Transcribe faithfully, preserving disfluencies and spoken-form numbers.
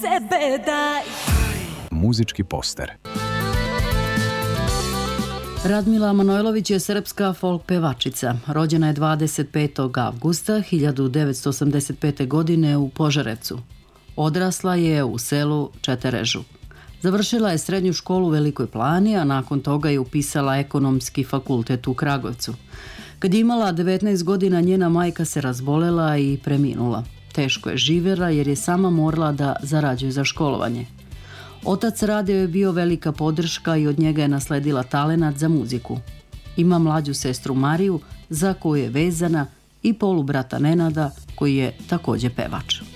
Sebe daj. Muzički poster. Radmila Manojlović je srpska folk pevačica. Rođena je dvadeset petog avgusta hiljadu devetsto osamdeset pete. godine u Požarevcu. Odrasla je u selu Četerežu. Završila je srednju školu u Velikoj Plani, a nakon toga je upisala ekonomski fakultet u Kragujevcu. Kad je imala devetnaest godina, njena majka se razbolela i preminula. Teško je živjela jer je sama morala da zarađuje za školovanje. Otac Rade je bio velika podrška i od njega je nasledila talenat za muziku. Ima mlađu sestru Mariju, za koju je vezana, i polubrata Nenada, koji je također pevač.